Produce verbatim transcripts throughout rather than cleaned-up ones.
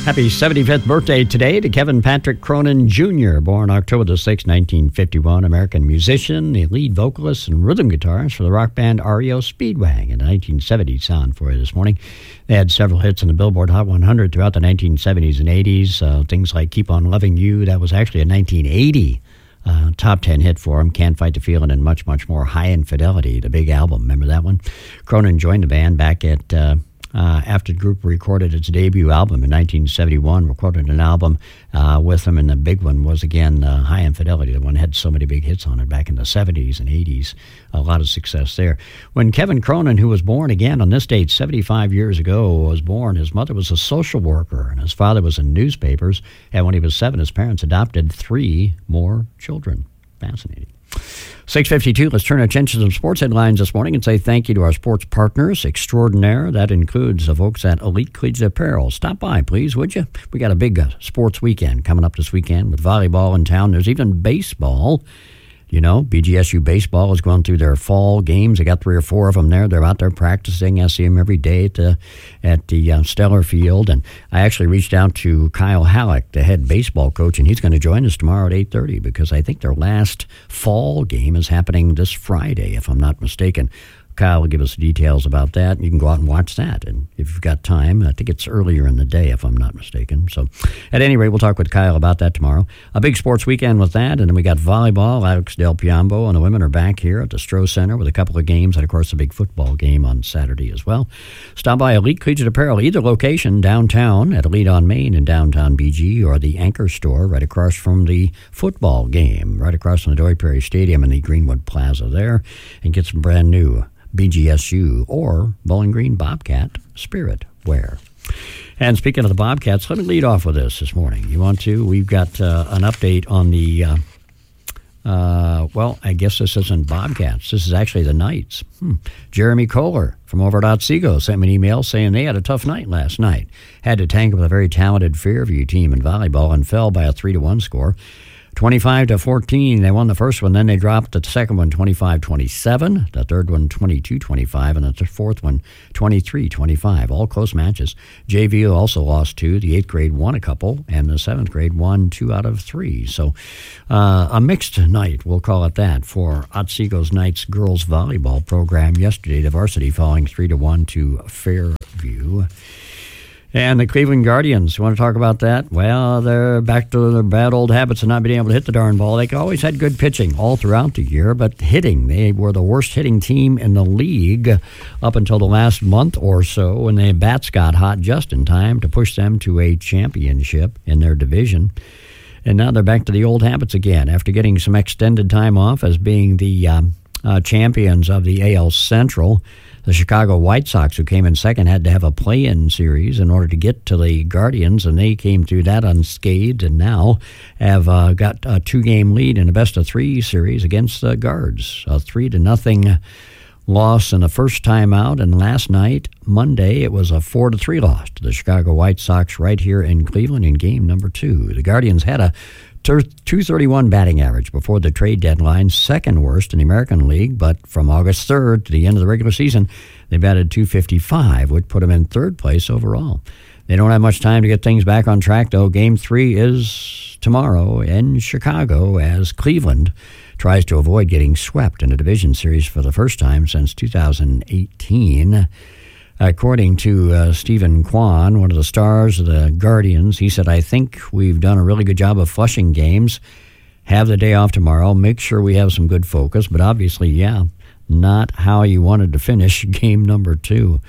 Happy seventy-fifth birthday today to Kevin Patrick Cronin Junior, born October the sixth, nineteen fifty-one, American musician, the lead vocalist and rhythm guitarist for the rock band R E O Speedwagon in the nineteen seventies sound for you this morning. They had several hits in the Billboard Hot one hundred throughout the nineteen seventies and eighties, uh, things like Keep On Loving You, that was actually a nineteen eighty uh, top ten hit for him, Can't Fight the Feeling, and much, much more. High Infidelity, the big album, remember that one? Cronin joined the band back at... Uh, Uh, after the group recorded its debut album in nineteen seventy-one, recorded an album uh, with them, and the big one was, again, uh, High Infidelity. The one had so many big hits on it back in the seventies and eighties. A lot of success there. When Kevin Cronin, who was born, again, on this date, seventy-five years ago, was born, his mother was a social worker, and his father was in newspapers, and when he was seven, his parents adopted three more children. Fascinating. six fifty-two, let's turn our attention to some sports headlines this morning and say thank you to our sports partners extraordinaire. That includes the folks at Elite Collegiate Apparel. Stop by, please, would you? We got a big uh, sports weekend coming up this weekend with volleyball in town. There's even baseball. You know, B G S U baseball is going through their fall games. They got three or four of them there. They're out there practicing. I see them every day at the, at the uh, Stellar Field. And I actually reached out to Kyle Halleck, the head baseball coach, and he's going to join us tomorrow at eight thirty because I think their last fall game is happening this Friday, if I'm not mistaken. Kyle will give us details about that. You can go out and watch that. And if you've got time, I think it's earlier in the day, if I'm not mistaken. So at any rate, we'll talk with Kyle about that tomorrow. A big sports weekend with that. And then we got volleyball. Alex Del Piombo and the women are back here at the Stroh Center with a couple of games. And, of course, a big football game on Saturday as well. Stop by Elite Collegiate Apparel, either location, downtown at Elite on Main in downtown B G, or the Anchor Store right across from the football game, right across from the Dory Perry Stadium in the Greenwood Plaza there, and get some brand new B G S U or Bowling Green Bobcat Spirit wear. And speaking of the Bobcats, let me lead off with this this morning. You want to? We've got uh, an update on the, uh, uh, well, I guess this isn't Bobcats. This is actually the Knights. Hmm. Jeremy Kohler from over at Otsego sent me an email saying they had a tough night last night. Had to tank with a very talented Fairview team in volleyball and fell by a three to one score. twenty-five to fourteen, they won the first one. Then they dropped the second one twenty-five twenty-seven, the third one twenty-two twenty-five, and the fourth one twenty-three twenty-five. All close matches. J V U also lost two. The eighth grade won a couple, and the seventh grade won two out of three. So uh, a mixed night, we'll call it that, for Otsego's Knights girls volleyball program yesterday. The varsity falling three to one to Fairview. And the Cleveland Guardians, you want to talk about that? Well, they're back to their bad old habits of not being able to hit the darn ball. They always had good pitching all throughout the year, but hitting, they were the worst hitting team in the league up until the last month or so when the bats got hot just in time to push them to a championship in their division. And now they're back to the old habits again after getting some extended time off as being the um, uh, champions of the A L Central. The Chicago White Sox, who came in second, had to have a play-in series in order to get to the Guardians, and they came through that unscathed and now have uh, got a two-game lead in a best-of-three series against the Guards. A three to nothing loss in the first time out, and last night, Monday, it was a four to three loss to the Chicago White Sox right here in Cleveland in game number two. The Guardians had a two thirty-one batting average before the trade deadline, second worst in the American League, but from August third to the end of the regular season, they batted two fifty-five, which put them in third place overall. They don't have much time to get things back on track, though. Game three is tomorrow in Chicago as Cleveland tries to avoid getting swept in a division series for the first time since two thousand eighteen. According to uh, Stephen Kwan, one of the stars of the Guardians, he said, I think we've done a really good job of flushing games. Have the day off tomorrow. Make sure we have some good focus. But obviously, yeah, not how you wanted to finish game number two.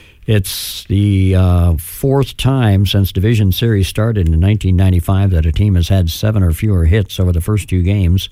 It's the uh, fourth time since Division Series started in nineteen ninety-five that a team has had seven or fewer hits over the first two games.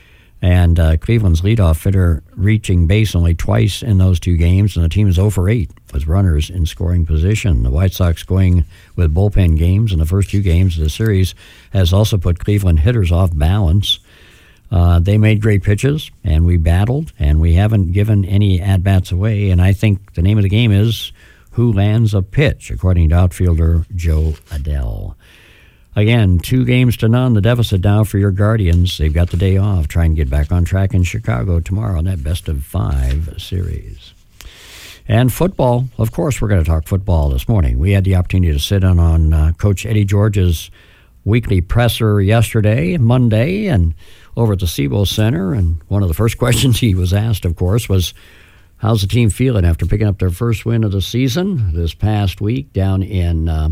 And uh, Cleveland's leadoff hitter reaching base only twice in those two games, and the team is oh for eight with runners in scoring position. The White Sox going with bullpen games in the first two games of the series has also put Cleveland hitters off balance. Uh, they made great pitches, and we battled, and we haven't given any at-bats away. And I think the name of the game is who lands a pitch, according to outfielder Joe Adell. Again, two games to none, the deficit now for your Guardians. They've got the day off. Try and get back on track in Chicago tomorrow in that best of five series. And football, of course, we're going to talk football this morning. We had the opportunity to sit in on uh, Coach Eddie George's weekly presser yesterday, Monday, and over at the Siebel Center. And one of the first questions he was asked, of course, was, how's the team feeling after picking up their first win of the season this past week down in uh,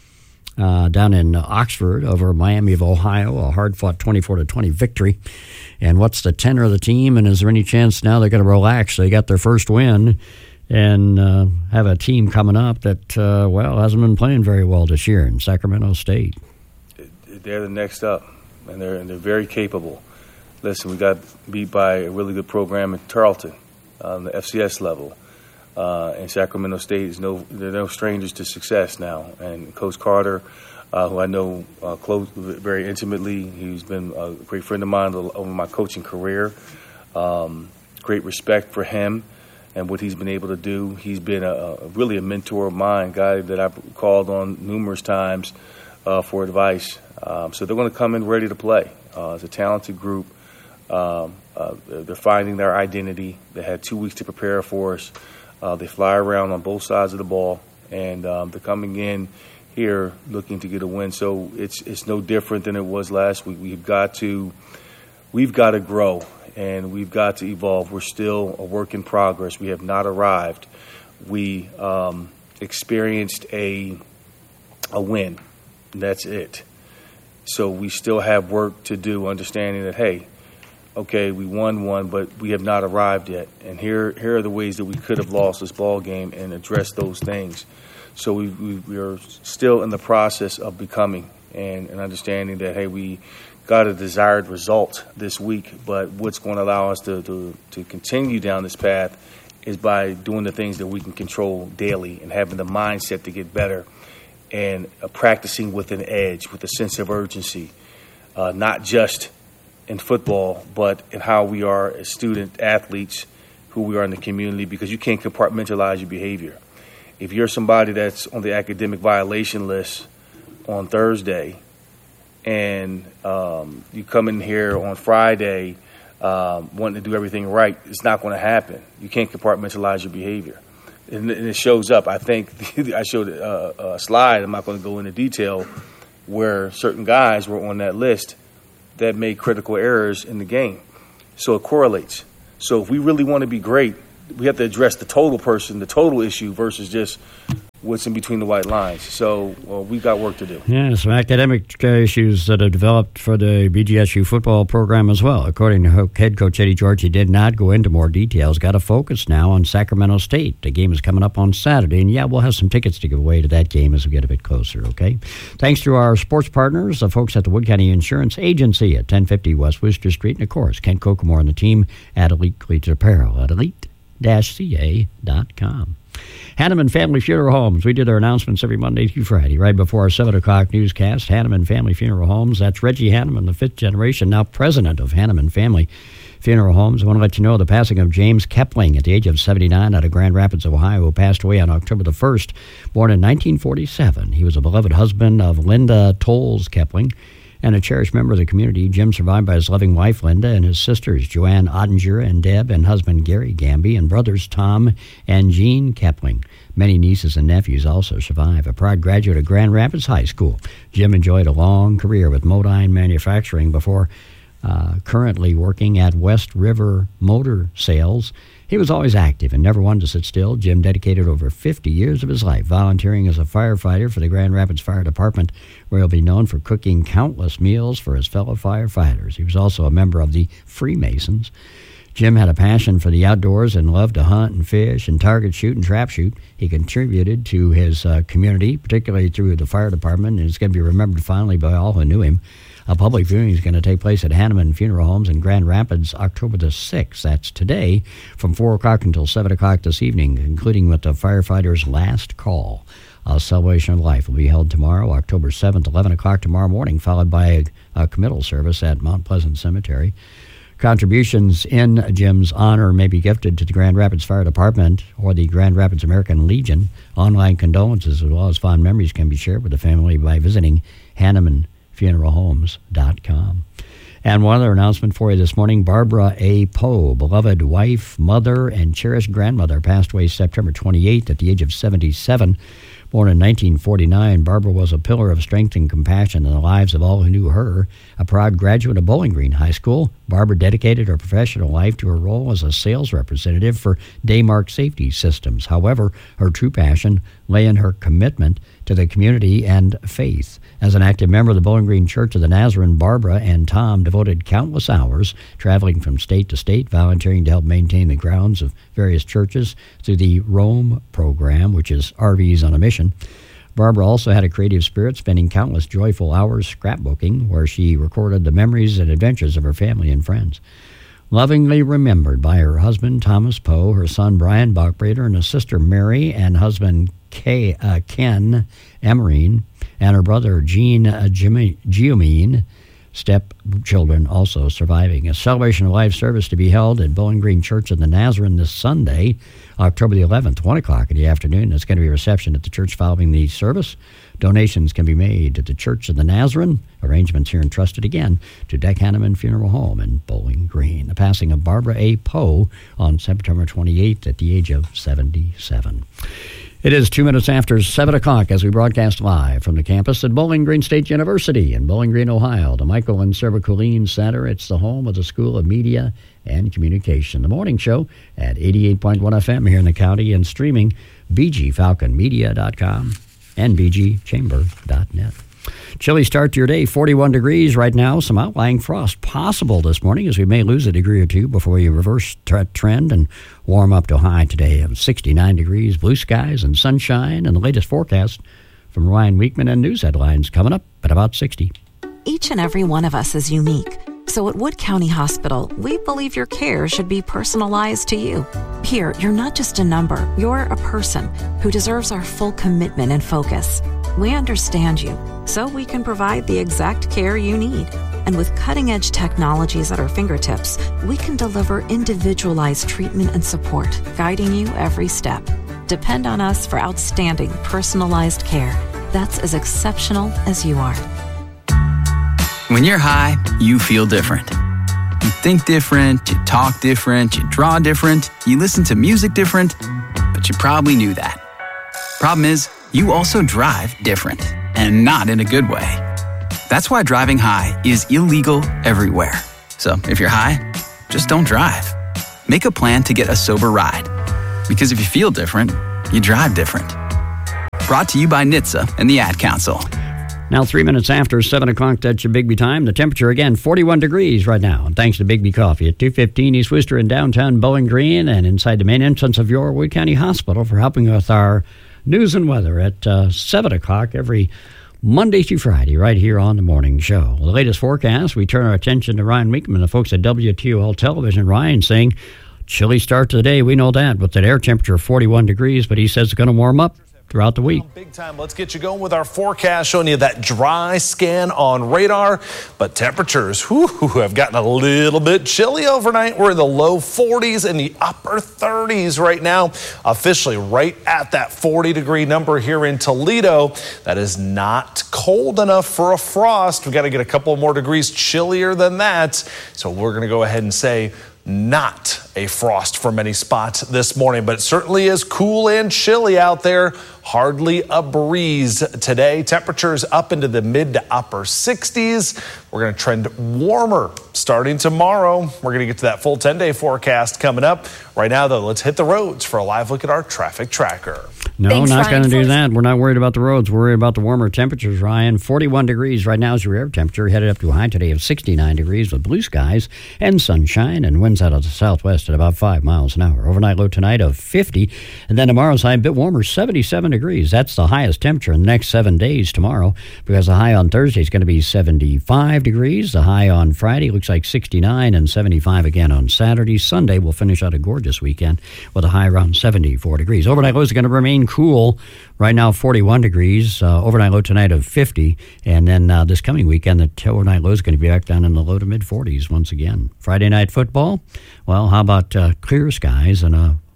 uh, down in Oxford over Miami of Ohio, a hard-fought twenty-four to twenty victory. And what's the tenor of the team, and is there any chance now they're going to relax? They got their first win and uh, have a team coming up that, uh, well, hasn't been playing very well this year in Sacramento State. They're the next up, and they're and they're very capable. Listen, we got beat by a really good program in Tarleton on the F C S level. Uh, and Sacramento State is no they're no strangers to success now. And Coach Carter, uh, who I know uh, close very intimately, he's been a great friend of mine over my coaching career. Um, great respect for him and what he's been able to do. He's been a, a really a mentor of mine, guy that I've called on numerous times uh, for advice. Um, so they're going to come in ready to play. Uh, it's a talented group. Um, uh, they're finding their identity. They had two weeks to prepare for us. Uh, they fly around on both sides of the ball, and um, they're coming in here looking to get a win. So it's it's no different than it was last week. We've got to we've got to grow, and we've got to evolve. We're still a work in progress. We have not arrived. We um, experienced a a win. And that's it. So we still have work to do, understanding that, hey, okay, we won one, but we have not arrived yet. And here here are the ways that we could have lost this ball game and addressed those things. So we, we, we are still in the process of becoming and, and understanding that, hey, we got a desired result this week, but what's going to allow us to, to, to continue down this path is by doing the things that we can control daily and having the mindset to get better and uh, practicing with an edge, with a sense of urgency, uh, not just in football, but in how we are as student athletes, who we are in the community, because you can't compartmentalize your behavior. If you're somebody that's on the academic violation list on Thursday and um, you come in here on Friday um, wanting to do everything right, it's not going to happen. You can't compartmentalize your behavior. And it shows up. I think I showed a, a slide. I'm not going to go into detail where certain guys were on that list that made critical errors in the game. So it correlates. So if we really want to be great, we have to address the total person, the total issue, versus just what's in between the white lines. So well, we've got work to do. Yeah, some academic issues that have developed for the B G S U football program as well. According to head coach Eddie George, he did not go into more details. Got to focus now on Sacramento State. The game is coming up on Saturday, and yeah, we'll have some tickets to give away to that game as we get a bit closer, okay? Thanks to our sports partners, the folks at the Wood County Insurance Agency at ten fifty West Worcester Street, and of course, Kent Kokomore and the team at Elite Cleats Apparel at elite dash c a dot com. Hanneman Family Funeral Homes. We did our announcements every Monday through Friday, right before our seven o'clock newscast. Hanneman Family Funeral Homes. That's Reggie Hanneman, the fifth generation, now president of Hanneman Family Funeral Homes. I want to let you know the passing of James Kepling at the age of seventy-nine out of Grand Rapids, Ohio, who passed away on October the first, born in nineteen forty-seven. He was a beloved husband of Linda Tolles Kepling and a cherished member of the community. Jim survived by his loving wife, Linda, and his sisters, Joanne Ottinger and Deb, and husband, Gary Gamby, and brothers, Tom and Jean Kepling. Many nieces and nephews also survive. A proud graduate of Grand Rapids High School, Jim enjoyed a long career with Modine Manufacturing before uh, currently working at West River Motor Sales. He was always active and never wanted to sit still. Jim dedicated over fifty years of his life volunteering as a firefighter for the Grand Rapids Fire Department, where he'll be known for cooking countless meals for his fellow firefighters. He was also a member of the Freemasons. Jim had a passion for the outdoors and loved to hunt and fish and target shoot and trap shoot. He contributed to his uh, community, particularly through the fire department, and it's going to be remembered finally by all who knew him. A public viewing is going to take place at Hanneman Funeral Homes in Grand Rapids, October the sixth. That's today, from four o'clock until seven o'clock this evening, concluding with the firefighter's last call. A celebration of life will be held tomorrow, October seventh, eleven o'clock tomorrow morning, followed by a, a committal service at Mount Pleasant Cemetery. Contributions in Jim's honor may be gifted to the Grand Rapids Fire Department or the Grand Rapids American Legion. Online condolences as well as fond memories can be shared with the family by visiting Hanneman Funeral Homes dot com. And one other announcement for you this morning, Barbara A. Poe, beloved wife, mother, and cherished grandmother, passed away September twenty-eighth at the age of seventy-seven. Born in nineteen forty-nine, Barbara was a pillar of strength and compassion in the lives of all who knew her. A proud graduate of Bowling Green High School, Barbara dedicated her professional life to her role as a sales representative for Daymark Safety Systems. However, her true passion lay in her commitment to the community and faith. As an active member of the Bowling Green Church of the Nazarene, Barbara and Tom devoted countless hours traveling from state to state, volunteering to help maintain the grounds of various churches through the Roam program, which is R Vs on a Mission. Barbara also had a creative spirit, spending countless joyful hours scrapbooking, where she recorded the memories and adventures of her family and friends. Lovingly remembered by her husband, Thomas Poe, her son, Brian Bachbrader, and her sister, Mary, and husband, Kay, uh, Ken Emerine, and her brother, Jean uh, Giomine, stepchildren also surviving. A celebration of life service to be held at Bowling Green Church of the Nazarene this Sunday, October the eleventh, one o'clock in the afternoon. There's going to be a reception at the church following the service. Donations can be made to the Church of the Nazarene. Arrangements here entrusted again to Deck Hanneman Funeral Home in Bowling Green. The passing of Barbara A. Poe on September twenty-eighth at the age of seventy-seven. It is two minutes after seven o'clock as we broadcast live from the campus at Bowling Green State University in Bowling Green, Ohio, the Michael and Sarah Colleen Center. It's the home of the School of Media and Communication. The morning show at eighty-eight point one F M here in the county and streaming b g falcon media dot com and b g chamber dot net. Chilly start to your day, forty-one degrees right now. Some outlying frost possible this morning as we may lose a degree or two before you reverse t- trend and warm up to a high today of sixty-nine degrees, blue skies and sunshine. And the latest forecast from Ryan Weekman and news headlines coming up at about sixty. Each and every one of us is unique. So at Wood County Hospital, we believe your care should be personalized to you. Here, you're not just a number, you're a person who deserves our full commitment and focus. We understand you, so we can provide the exact care you need. And with cutting-edge technologies at our fingertips, we can deliver individualized treatment and support, guiding you every step. Depend on us for outstanding, personalized care that's as exceptional as you are. When you're high, you feel different. You think different, you talk different, you draw different, you listen to music different, but you probably knew that. Problem is, you also drive different, and not in a good way. That's why driving high is illegal everywhere. So if you're high, just don't drive. Make a plan to get a sober ride. Because if you feel different, you drive different. Brought to you by N H T S A and the Ad Council. Now three minutes after seven o'clock, that's your Bigby time. The temperature, again, forty-one degrees right now. And thanks to Bigby Coffee at two fifteen East Worcester in downtown Bowling Green and inside the main entrance of your Wood County Hospital for helping with our news and weather at uh, seven o'clock every Monday through Friday right here on the morning show. The latest forecast, we turn our attention to Ryan Weekman, the folks at W T O L Television. Ryan saying, chilly start to the day, we know that, with that air temperature of forty-one degrees, but he says it's going to warm up throughout the week. Big time. Let's get you going with our forecast, showing you that dry scan on radar. But temperatures, whew, have gotten a little bit chilly overnight. We're in the low forties and the upper thirties right now. Officially right at that forty degree number here in Toledo. That is not cold enough for a frost. We've got to get a couple more degrees chillier than that. So we're going to go ahead and say not a frost for many spots this morning, but it certainly is cool and chilly out there. Hardly a breeze today. Temperatures up into the mid to upper sixties. We're going to trend warmer starting tomorrow. We're going to get to that full ten-day forecast coming up. Right now, though, let's hit the roads for a live look at our traffic tracker. No, Thanks, not Ryan. going to do that. We're not worried about the roads. We're worried about the warmer temperatures, Ryan. forty-one degrees right now is your air temperature, headed up to a high today of sixty-nine degrees with blue skies and sunshine and winds out of the southwest at about five miles an hour. Overnight low tonight of fifty, and then tomorrow's high a bit warmer, seventy-seven degrees. That's the highest temperature in the next seven days tomorrow, because the high on Thursday is going to be seventy-five degrees. The high on Friday looks like sixty-nine and seventy-five again on Saturday. Sunday will finish out a gorgeous weekend with a high around seventy-four degrees. Overnight lows are going to remain cool. Right now, forty-one degrees. Uh, overnight low tonight of fifty. And then uh, this coming weekend, the overnight low is going to be back down in the low to mid forties once again. Friday night football. Well, how about uh, clear skies and a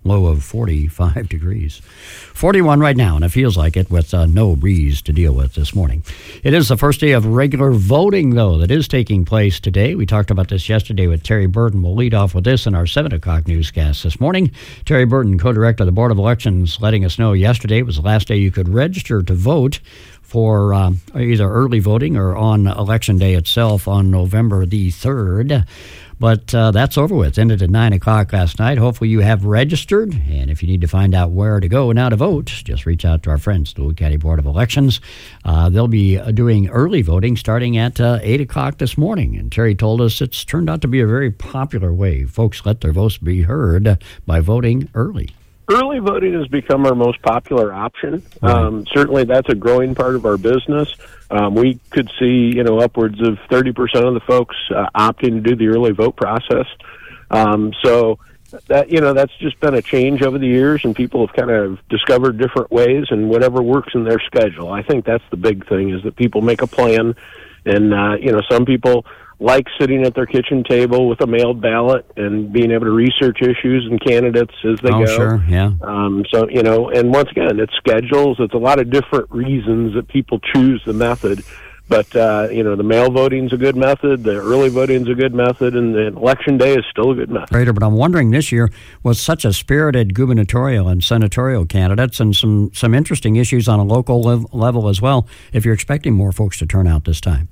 low of forty-five degrees. forty-one right now, and it feels like it with uh, no breeze to deal with this morning. It is the first day of regular voting, though, that is taking place today. We talked about this yesterday with Terry Burton. We'll lead off with this in our seven o'clock newscast this morning. Terry Burton, co-director of the Board of Elections, letting us know yesterday was the last day you could register to vote for um, either early voting or on Election Day itself on November the third. But uh, that's over with. Ended at nine o'clock last night. Hopefully you have registered. And if you need to find out where to go now to vote, just reach out to our friends, the Duluth County Board of Elections. Uh, they'll be uh, doing early voting starting at uh, eight o'clock this morning. And Terry told us it's turned out to be a very popular way. Folks let their votes be heard by voting early. Early voting has become our most popular option. Right. Um, certainly that's a growing part of our business. Um, we could see, you know, upwards of thirty percent of the folks uh, opting to do the early vote process. Um, so that, you know, that's just been a change over the years, and people have kind of discovered different ways and whatever works in their schedule. I think that's the big thing, is that people make a plan, and, uh, you know, some people like sitting at their kitchen table with a mailed ballot and being able to research issues and candidates as they oh, go. Sure, yeah. Um, so, you know, and once again, it's schedules. It's a lot of different reasons that people choose the method. But, uh, you know, the mail voting's a good method, the early voting's a good method, and the election day is still a good method. Right, but I'm wondering this year, with such a spirited gubernatorial and senatorial candidates and some, some interesting issues on a local lev- level as well, if you're expecting more folks to turn out this time.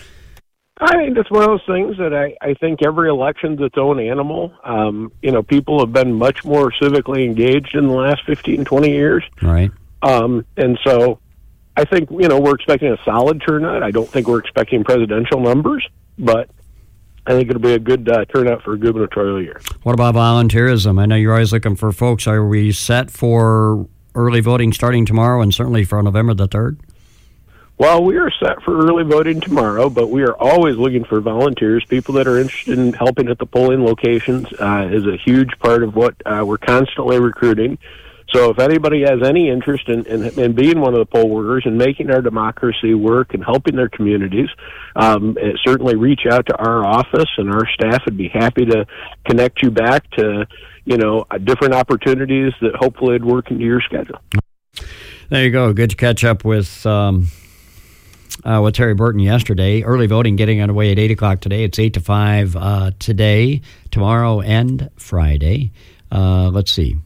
I think it's one of those things that I, I think every election's its own animal. Um, you know, people have been much more civically engaged in the last fifteen, twenty years. Right. Um, and so I think, you know, we're expecting a solid turnout. I don't think we're expecting presidential numbers, but I think it'll be a good uh, turnout for a gubernatorial year. What about volunteerism? I know you're always looking for folks. Are we set for early voting starting tomorrow and certainly for November the third? Well, we are set for early voting tomorrow, but we are always looking for volunteers. People that are interested in helping at the polling locations uh, is a huge part of what uh, we're constantly recruiting. So if anybody has any interest in, in, in being one of the poll workers and making our democracy work and helping their communities, um, certainly reach out to our office, and our staff would be happy to connect you back to, you know, different opportunities that hopefully would work into your schedule. There you go. Good to catch up with... Um Uh, with Terry Burton yesterday. Early voting getting underway at eight o'clock today. It's eight to five uh, today, tomorrow, and Friday. Uh, let's see.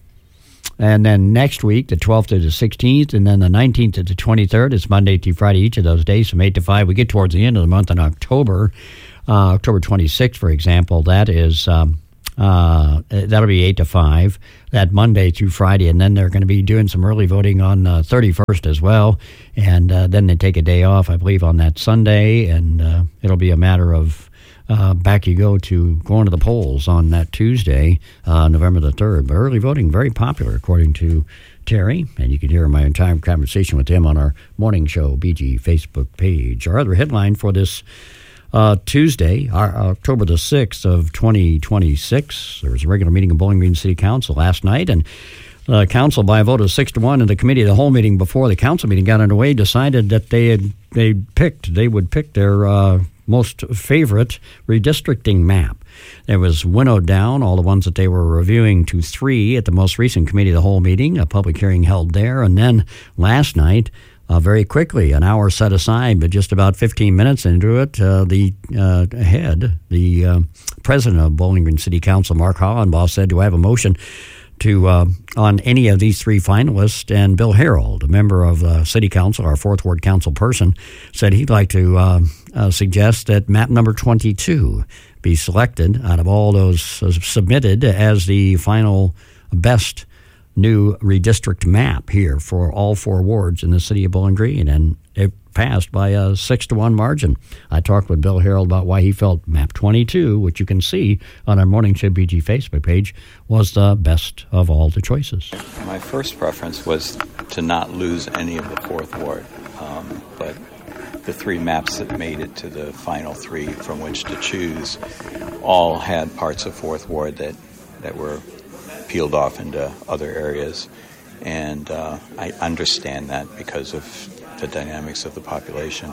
And then next week, the twelfth to the sixteenth, and then the nineteenth to the twenty-third. It's Monday through Friday each of those days from eight to five. We get towards the end of the month in October. Uh, October twenty-sixth, for example, that is... Um, Uh, that'll be eight to five, that Monday through Friday, and then they're going to be doing some early voting on uh, thirty-first as well, and uh, then they take a day off, I believe, on that Sunday, and uh, it'll be a matter of uh, back you go to going to the polls on that Tuesday, uh, November the third. But early voting, very popular, according to Terry, and you can hear my entire conversation with him on our morning show B G Facebook page. Our other headline for this Uh, Tuesday, our, October the sixth of twenty twenty-six, there was a regular meeting of Bowling Green City Council last night, and the uh, council, by a vote of six to one, and the committee of the whole meeting before the council meeting got underway, decided that they had they picked they would pick their uh, most favorite redistricting map. It was winnowed down, all the ones that they were reviewing, to three at the most recent committee of the whole meeting, a public hearing held there, and then last night. Uh, very quickly, an hour set aside, but just about fifteen minutes into it, uh, the uh, head, the uh, president of Bowling Green City Council, Mark Hollenbaugh, said, do I have a motion to uh, on any of these three finalists? And Bill Harold, a member of uh, City Council, our fourth ward council person, said he'd like to uh, uh, suggest that map number twenty-two be selected out of all those uh, submitted as the final best new redistrict map here for all four wards in the city of Bowling Green, and it passed by a six to one margin. I talked with Bill Harold about why he felt map twenty-two, which you can see on our Morning Show B G Facebook page, was the best of all the choices. My first preference was to not lose any of the fourth ward, um, but the three maps that made it to the final three from which to choose all had parts of fourth ward that, that were peeled off into other areas, and uh, I understand that because of the dynamics of the population.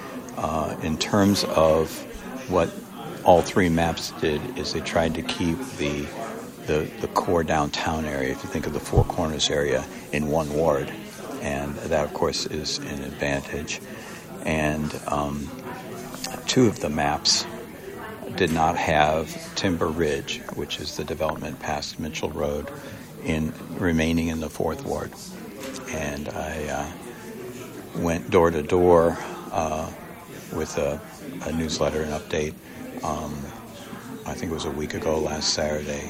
Uh, in terms of what all three maps did is they tried to keep the the, the core downtown area, if you think of the Four Corners area, in one ward. And that, of course, is an advantage. And um, two of the maps did not have Timber Ridge, which is the development past Mitchell Road, in remaining in the fourth ward. And I uh, went door to door uh, with a, a newsletter and update. Um, I think it was a week ago, last Saturday,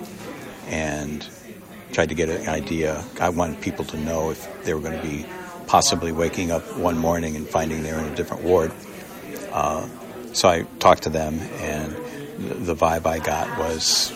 and tried to get an idea. I wanted people to know if they were going to be possibly waking up one morning and finding they were in a different ward. Uh, so I talked to them, and the, the vibe I got was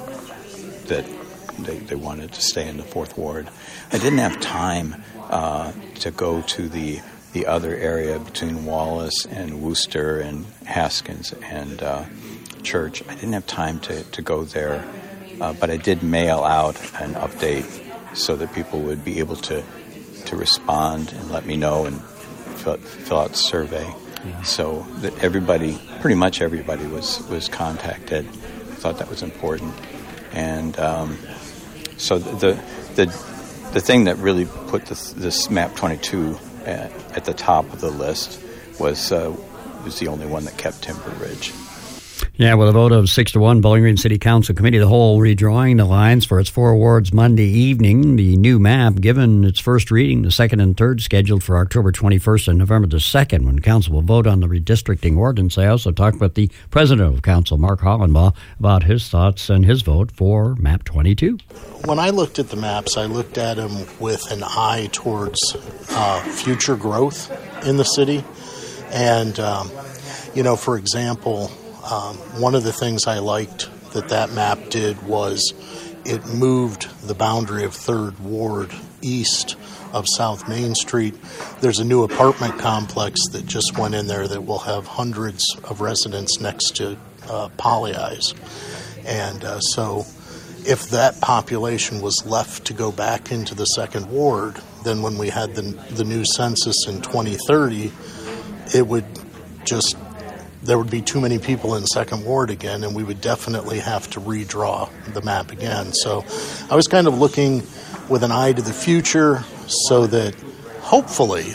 that they, they wanted to stay in the fourth ward. I didn't have time uh, to go to the the other area between Wallace and Worcester and Haskins and uh, Church. I didn't have time to, to go there, uh, but I did mail out an update so that people would be able to to respond and let me know and fill, fill out the survey. Yeah. So that everybody, pretty much everybody, was, was contacted. I thought that was important. And um, so the the the thing that really put this, this map twenty-two at, at the top of the list was uh, was the only one that kept Timber Ridge. Yeah, with a vote of six to one, Bowling Green City Council Committee of the Whole redrawing the lines for its four wards Monday evening. The new map, given its first reading, the second and third scheduled for October twenty-first and November the second, when Council will vote on the redistricting ordinance. I also talked with the President of Council, Mark Hollenbaugh, about his thoughts and his vote for map twenty-two. When I looked at the maps, I looked at them with an eye towards uh, future growth in the city. And, um, you know, for example, Um, one of the things I liked that that map did was it moved the boundary of third Ward east of South Main Street. There's a new apartment complex that just went in there that will have hundreds of residents next to uh, Poly Eyes. And uh, so if that population was left to go back into the second ward, then when we had the, the new census in twenty thirty, it would just... there would be too many people in second ward again, and we would definitely have to redraw the map again. So I was kind of looking with an eye to the future so that hopefully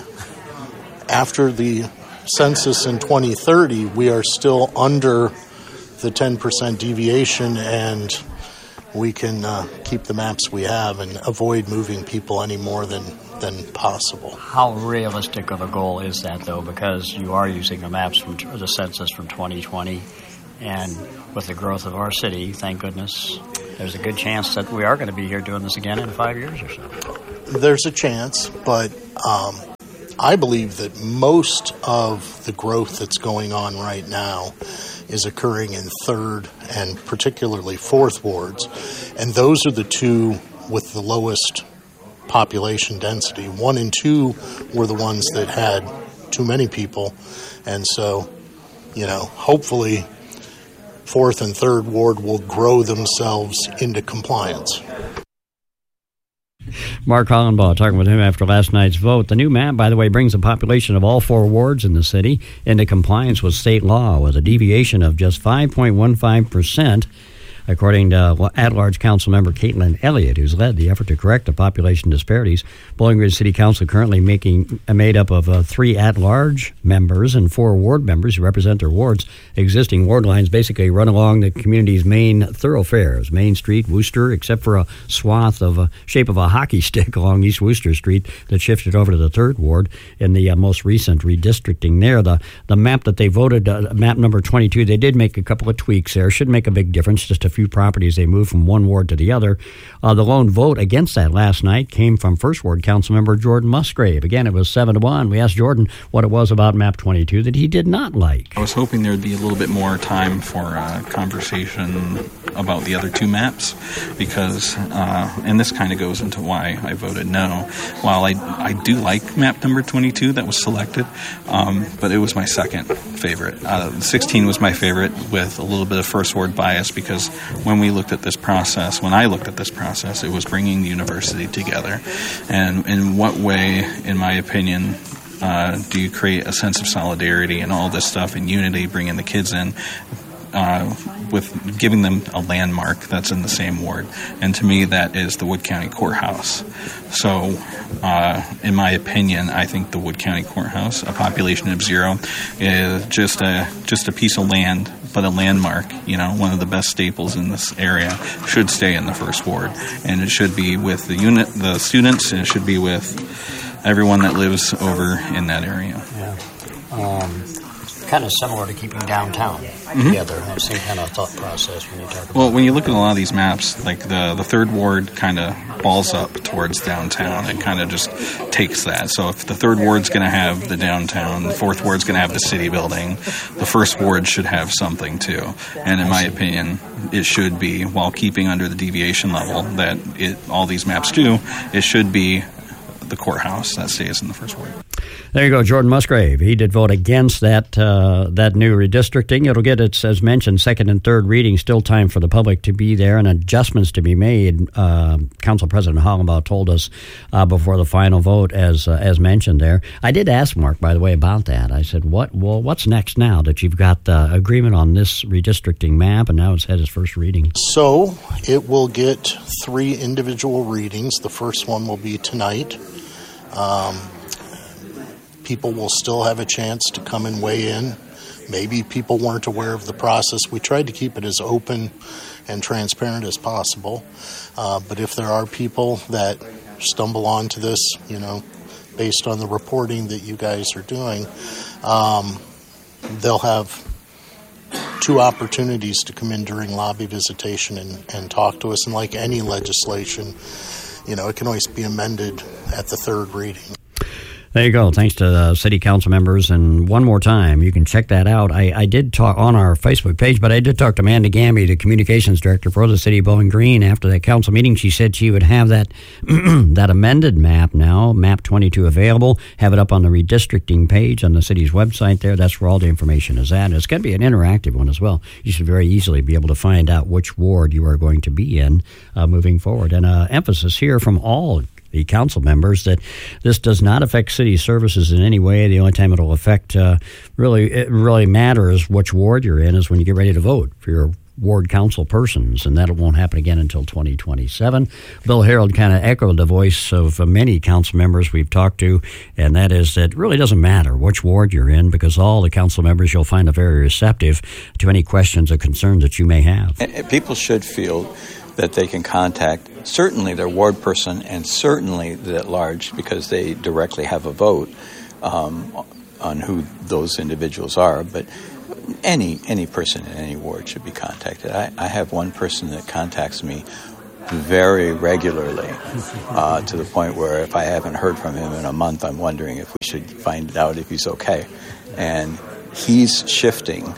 after the census in twenty thirty, we are still under the ten percent deviation and we can uh, keep the maps we have and avoid moving people any more than than possible. How realistic of a goal is that, though, because you are using the maps from t- the census from twenty twenty, and with the growth of our city, thank goodness, there's a good chance that we are going to be here doing this again in five years or so. There's a chance, but um, I believe that most of the growth that's going on right now is occurring in third and particularly fourth wards, and those are the two with the lowest population density. One and two were the ones that had too many people, and so, you know, hopefully fourth and third ward will grow themselves into compliance. Mark Hollenbaugh talking with him after last night's vote. The new map, by the way, brings the population of all four wards in the city into compliance with state law with a deviation of just five point one five percent. According to at-large council member Caitlin Elliott, who's led the effort to correct the population disparities. Bowling Green City Council currently making uh, made up of uh, three at-large members and four ward members who represent their wards. Existing ward lines basically run along the community's main thoroughfares, Main Street, Worcester, except for a swath of a shape of a hockey stick along East Worcester Street that shifted over to the third ward in the uh, most recent redistricting there. The the map that they voted, uh, map number twenty-two, they did make a couple of tweaks there. Should make a big difference, just a few properties they moved from one ward to the other. Uh, the lone vote against that last night came from First Ward Councilmember Jordan Musgrave. Again, it was seven to one. We asked Jordan what it was about map twenty-two that he did not like. I was hoping there would be a little bit more time for uh, conversation about the other two maps, because, uh, and this kind of goes into why I voted no. While I, I do like map number twenty-two that was selected, um, but it was my second favorite. Uh, sixteen was my favorite with a little bit of First Ward bias, because when we looked at this process, when I looked at this process, it was bringing the university together. And in what way, in my opinion, uh, do you create a sense of solidarity and all this stuff and unity, bringing the kids in, uh, with giving them a landmark that's in the same ward. And to me, that is the Wood County Courthouse. So, uh, in my opinion, I think the Wood County Courthouse, a population of zero, is just a just a piece of land, but a landmark. You know, one of the best staples in this area should stay in the first ward, and it should be with the unit, the students, and it should be with everyone that lives over in that area. Yeah. Um, kind of similar to keeping downtown mm-hmm. together. That same kind of thought process when you talk about Well, when you look at a lot of these maps, like the, the third ward kind of balls up towards downtown and kind of just takes that. So if the third ward's going to have the downtown, the fourth ward's going to have the city building, the first ward should have something too. And in my opinion, it should be, while keeping under the deviation level that it, all these maps do, it should be the courthouse that stays in the first ward. There you go, Jordan Musgrave. He did vote against that uh, that new redistricting. It'll get its, as mentioned, second and third reading. Still time for the public to be there and adjustments to be made. Uh, Council President Hollenbaugh told us uh, before the final vote, as uh, as mentioned there. I did ask Mark, by the way, about that. I said, "What? Well, what's next now that you've got the agreement on this redistricting map, and now it's had its first reading?" So it will get three individual readings. The first one will be tonight. Um, people will still have a chance to come and weigh in. Maybe people weren't aware of the process. We tried to keep it as open and transparent as possible. Uh, but if there are people that stumble onto this, you know, based on the reporting that you guys are doing, um, they'll have two opportunities to come in during lobby visitation and, and talk to us. And like any legislation, you know, it can always be amended at the third reading. There you go. Thanks to the city council members. And one more time, you can check that out. I, I did talk on our Facebook page, but I did talk to Amanda Gamby, the communications director for the city of Bowling Green. After that council meeting, she said she would have that that amended map now, map twenty-two, available, have it up on the redistricting page on the city's website there. That's where all the information is at. And it's going to be an interactive one as well. You should very easily be able to find out which ward you are going to be in uh, moving forward. And uh, emphasis here from all the council members that this does not affect city services in any way. The only time it'll affect uh, really it really matters which ward you're in is when you get ready to vote for your ward council persons, and that won't happen again until twenty twenty-seven. Bill Harold kind of echoed the voice of uh, many council members we've talked to, and that is that it really doesn't matter which ward you're in, because all the council members you'll find are very receptive to any questions or concerns that you may have. And people should feel that they can contact certainly their ward person and certainly the at large, because they directly have a vote um, on who those individuals are. But any any person in any ward should be contacted. I, I have one person that contacts me very regularly uh, to the point where if I haven't heard from him in a month, I'm wondering if we should find out if he's okay. And he's shifting.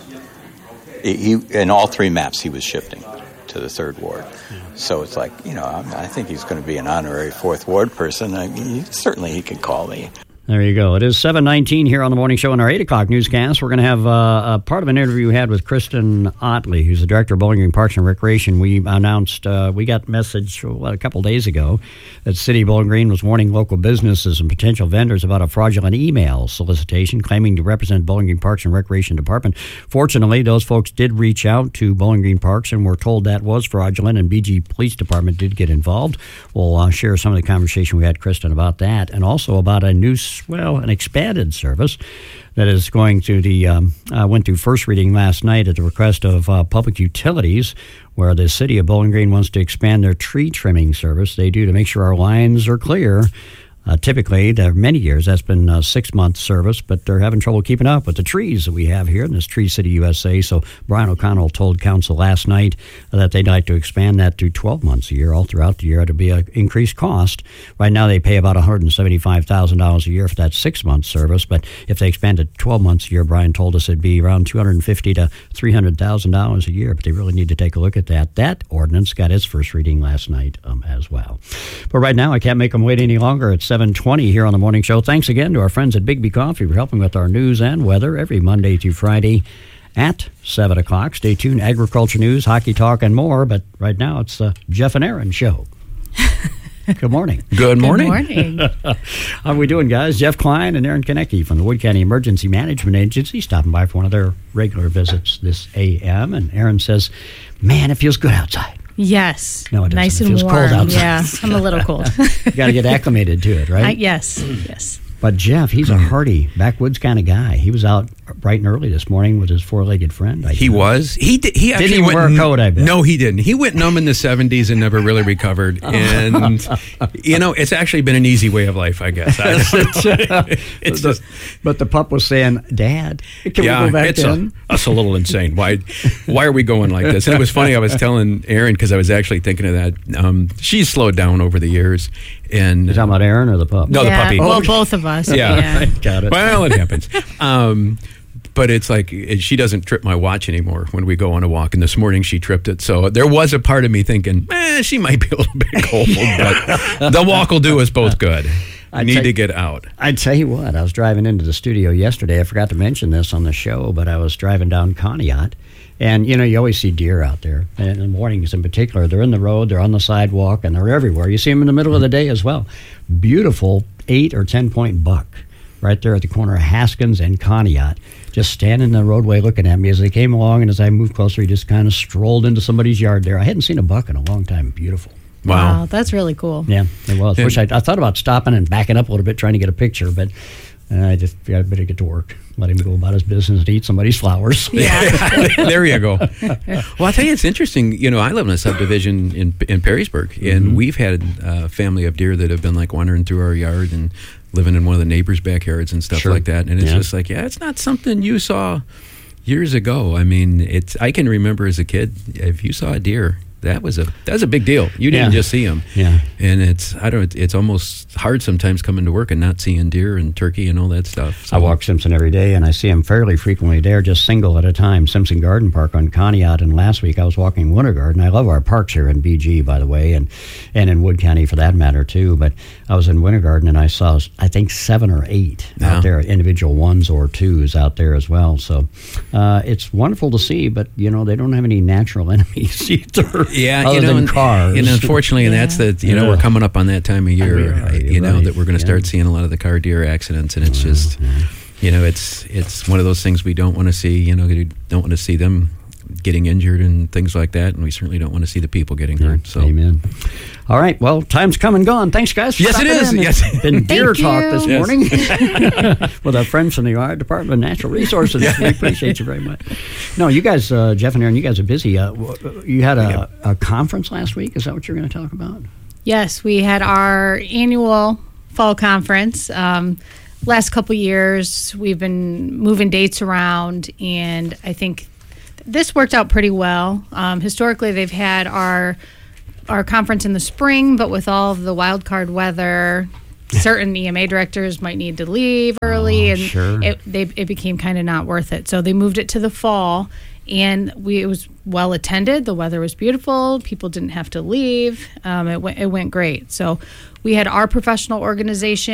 He, in all three maps, he was shifting to the third ward. So it's like, you know, I think he's going to be an honorary fourth ward person. I mean, certainly he can call me. There you go. It is seven nineteen here on the morning show in our eight o'clock newscast. We're going to have uh, a part of an interview we had with Kristen Otley, who's the director of Bowling Green Parks and Recreation. We announced, uh, we got a message what, a couple days ago that City of Bowling Green was warning local businesses and potential vendors about a fraudulent email solicitation claiming to represent Bowling Green Parks and Recreation Department. Fortunately, those folks did reach out to Bowling Green Parks and were told that was fraudulent, and B G Police Department did get involved. We'll uh, share some of the conversation we had, Kristen, about that, and also about a new well, an expanded service that is going to the, um, uh, went through first reading last night at the request of uh, Public Utilities, where the city of Bowling Green wants to expand their tree trimming service. They do to make sure our lines are clear. Uh, typically, there are many years, that's been a six-month service, but they're having trouble keeping up with the trees that we have here in this Tree City, U S A. So Brian O'Connell told council last night that they'd like to expand that to twelve months a year, all throughout the year. It'll be an increased cost. Right now, they pay about one hundred seventy-five thousand dollars a year for that six-month service, but if they expand it twelve months a year, Brian told us it'd be around two hundred fifty thousand to three hundred thousand dollars a year, but they really need to take a look at that. That ordinance got its first reading last night um, as well. But right now, I can't make them wait any longer. It's seven twenty here on the morning show. Thanks again to our friends at Bigby Coffee for helping with our news and weather every Monday through Friday at seven o'clock. Stay tuned. Agriculture news, hockey talk, and more. But right now, it's the Jeff and Aaron show. Good morning. Good morning. Good morning. How are we doing, guys? Jeff Klein and Aaron Konecki from the Wood County Emergency Management Agency stopping by for one of their regular visits this A M. And Aaron says, man, it feels good outside. Yes. No, it doesn't. Nice It and feels warm. cold outside. Yeah, I'm a little cold. You got to get acclimated to it, right? I, yes, yes. But Jeff, he's a hardy, backwoods kind of guy. He was out bright and early this morning with his four-legged friend. I He think. was. He did. He actually Didn't even went wear a n- coat, I bet. No, he didn't. He went numb in the seventies and never really recovered. And you know, it's actually been an easy way of life, I guess. I don't know. It's The- just, but the pup was saying, Dad, can yeah, we go back it's in? a, us a little insane. Why, why are we going like this? And it was funny. I was telling Erin because I was actually thinking of that. Um, she's slowed down over the years, and You talking about Aaron or the pup? no, yeah, the puppy. Well, both of us. Yeah. Got it. Well, it happens. Um, but it's like it, she doesn't trip my watch anymore when we go on a walk. And this morning she tripped it. So there was a part of me thinking, eh, she might be a little bit cold, but the walk will do us both good. I I'd need say- to get out. I'd tell you what, I was driving into the studio yesterday. I forgot to mention this on the show, but I was driving down Conneaut. And, you know, you always see deer out there. And in the mornings in particular, they're in the road, they're on the sidewalk, and they're everywhere. You see them in the middle of the day as well. Beautiful eight or ten point buck right there at the corner of Haskins and Conneaut, just standing in the roadway looking at me as they came along. And as I moved closer, he just kind of strolled into somebody's yard there. I hadn't seen a buck in a long time. Beautiful. Wow. Wow, that's really cool. Yeah, it was. Yeah. Wish I, I thought about stopping and backing up a little bit, trying to get a picture, but uh, I just I better get to work. Let him go about his business and eat somebody's flowers. Yeah. There you go. Well, I'll tell you, it's interesting. You know, I live in a subdivision in in Perrysburg, and Mm-hmm. we've had a family of deer that have been like wandering through our yard and living in one of the neighbors' backyards and stuff Sure. like that. And it's Yeah. just like, yeah, it's not something you saw years ago. I mean, it's I can remember as a kid, if you saw a deer, that was a that was a big deal. You didn't Yeah. just see them. Yeah. And it's I don't. It's almost hard sometimes coming to work and not seeing deer and turkey and all that stuff. So. I walk Simpson every day, and I see him fairly frequently there, just single at a time. Simpson Garden Park on Conneaut, and last week I was walking Winter Garden. I love our parks here in B G, by the way, and, and in Wood County for that matter, too. But I was in Winter Garden, and I saw, I think, seven or eight Yeah. out there, individual ones or twos out there as well. So uh, it's wonderful to see, but, you know, they don't have any natural enemies either, Yeah, other you know, than and, cars. and unfortunately, and that's the you know Yeah. we're coming up on that time of year, We are, uh, you you're know, right. that we're going to start Yeah. seeing a lot of the car deer accidents, and it's just, you know, it's it's one of those things we don't want to see. You know, we don't want to see them getting injured and things like that, and we certainly don't want to see the people getting hurt. So, Amen. All right. Well, time's come and gone. Thanks, guys. For Yes, it stopping is. in. Yes. It's been deer Thank talk you. this Yes. morning with our friends from the Ohio Department of Natural Resources. We appreciate you very much. No, you guys, uh, Jeff and Aaron, you guys are busy. Uh, w- you had a, a conference last week. Is that what you're going to talk about? Yes, we had our annual fall conference. Um, last couple years, we've been moving dates around, and I think this worked out pretty well. Um, historically, they've had our our conference in the spring, but with all of the wild card weather, certain E M A directors might need to leave early, Oh, and sure. it they, it became kind of not worth it. So they moved it to the fall, and we it was well attended. The weather was beautiful. People didn't have to leave. Um, it went it went great. So we had our professional organization